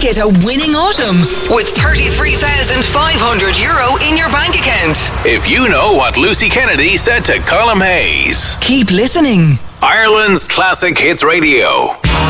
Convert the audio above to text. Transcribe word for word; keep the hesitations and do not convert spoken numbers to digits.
Make it a winning autumn with thirty-three thousand five hundred euro in your bank account. If you know what Lucy Kennedy said to Colm Hayes. Keep listening. Ireland's Classic Hits Radio.